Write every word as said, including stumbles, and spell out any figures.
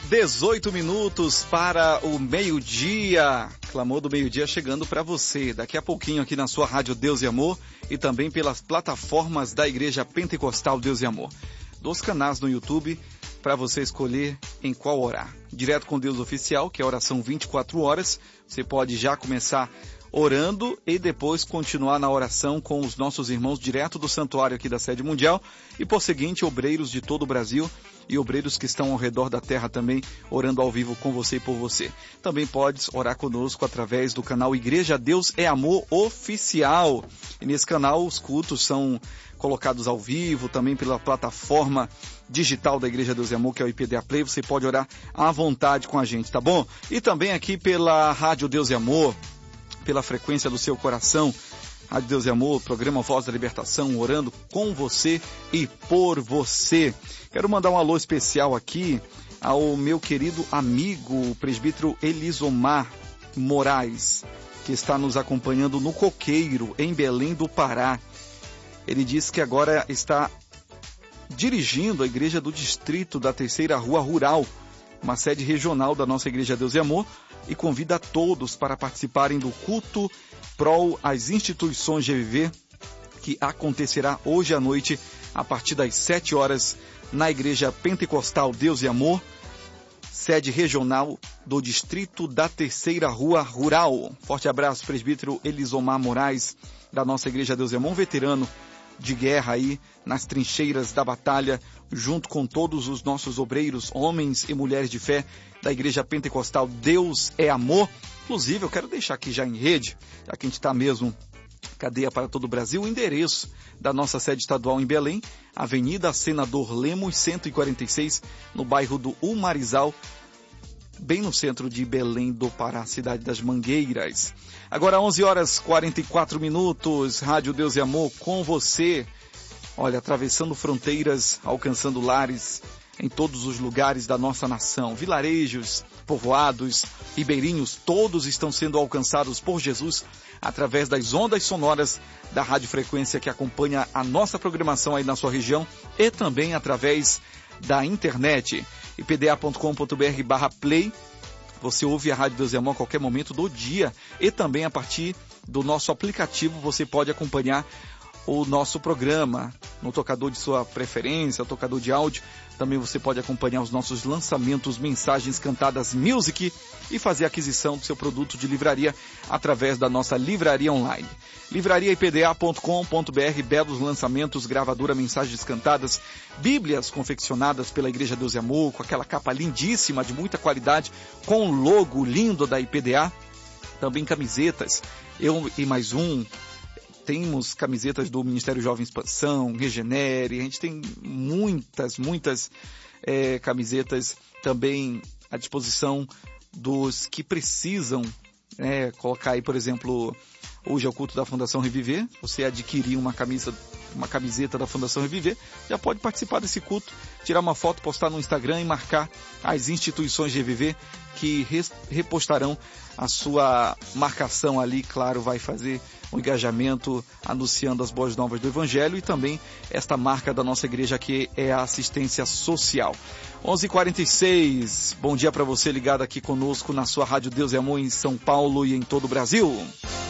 dezoito minutos para o meio-dia. Clamor do meio-dia chegando para você. Daqui a pouquinho aqui na sua Rádio Deus e Amor e também pelas plataformas da Igreja Pentecostal Deus e Amor. Dos canais no YouTube para você escolher em qual orar. Direto com Deus Oficial, que é a oração vinte e quatro horas. Você pode já começar orando e depois continuar na oração com os nossos irmãos direto do santuário aqui da Sede Mundial e, por seguinte, obreiros de todo o Brasil e obreiros que estão ao redor da terra também orando ao vivo com você e por você. Também podes orar conosco através do canal Igreja Deus é Amor Oficial. E nesse canal os cultos são colocados ao vivo, também pela plataforma digital da Igreja Deus e Amor, que é o I P D A Play. Você pode orar à vontade com a gente, tá bom? E também aqui pela Rádio Deus e Amor, pela frequência do seu coração, Rádio Deus e Amor, programa Voz da Libertação, orando com você e por você. Quero mandar um alô especial aqui ao meu querido amigo, o presbítero Elisomar Moraes, que está nos acompanhando no Coqueiro, em Belém do Pará. Ele diz que agora está dirigindo a igreja do distrito da Terceira Rua Rural, uma sede regional da nossa Igreja Deus e Amor, e convida a todos para participarem do culto Prol às Instituições G V V, que acontecerá hoje à noite, a partir das sete horas, na Igreja Pentecostal Deus e Amor, sede regional do Distrito da Terceira Rua Rural. Forte abraço, presbítero Elisomar Moraes, da nossa Igreja Deus e Amor, um veterano de guerra aí nas trincheiras da batalha, junto com todos os nossos obreiros, homens e mulheres de fé da Igreja Pentecostal Deus é Amor. Inclusive, eu quero deixar aqui já em rede, já que a gente está mesmo cadeia para todo o Brasil, o endereço da nossa sede estadual em Belém, Avenida Senador Lemos, cento e quarenta e seis, no bairro do Umarizal, bem no centro de Belém do Pará, cidade das Mangueiras. Agora onze horas e quarenta e quatro minutos, Rádio Deus e Amor com você. Olha, atravessando fronteiras, alcançando lares em todos os lugares da nossa nação. Vilarejos, povoados, ribeirinhos, todos estão sendo alcançados por Jesus através das ondas sonoras da radiofrequência que acompanha a nossa programação aí na sua região e também através da internet. i p d a ponto com ponto b r barra play. Você ouve a Rádio Deus e Amor a qualquer momento do dia e também a partir do nosso aplicativo você pode acompanhar o nosso programa no tocador de sua preferência, o tocador de áudio. Também você pode acompanhar os nossos lançamentos, mensagens cantadas, music e fazer aquisição do seu produto de livraria através da nossa livraria online. livraria i p d a ponto com ponto b r, belos lançamentos, gravadora, mensagens cantadas, bíblias confeccionadas pela Igreja Deus e Amor, com aquela capa lindíssima, de muita qualidade, com o logo lindo da I P D A. Também camisetas, eu e mais um. Temos camisetas do Ministério Jovem Expansão, Regenere, a gente tem muitas, muitas é, camisetas também à disposição dos que precisam, né, colocar aí, por exemplo, hoje é o culto da Fundação Reviver. Você adquirir uma camisa, uma camiseta da Fundação Reviver, já pode participar desse culto, tirar uma foto, postar no Instagram e marcar as instituições Reviver que repostarão a sua marcação ali. Claro, vai fazer um engajamento anunciando as boas novas do Evangelho e também esta marca da nossa igreja que é a assistência social. onze e quarenta e seis, bom dia para você ligado aqui conosco na sua Rádio Deus e Amor em São Paulo e em todo o Brasil.